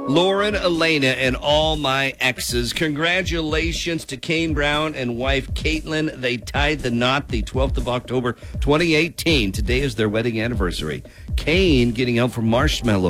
Lauren, Elena, and all my exes. Congratulations to Kane Brown and wife Caitlin. They tied the knot the 12th of October, 2018. Today is their wedding anniversary. Kane getting out for Marshmallow